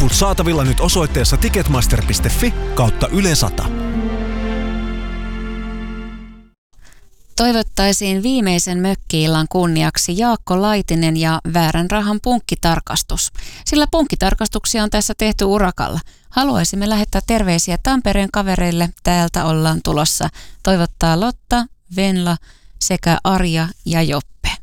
Liput saatavilla nyt osoitteessa ticketmaster.fi/Yle 100. Toivottaisiin viimeisen mökki-illan kunniaksi Jaakko Laitinen ja Väärän rahan punkkitarkastus. Sillä punkkitarkastuksia on tässä tehty urakalla. Haluaisimme lähettää terveisiä Tampereen kavereille. Täältä ollaan tulossa. Toivottaa Lotta, Venla sekä Arja ja Joppe.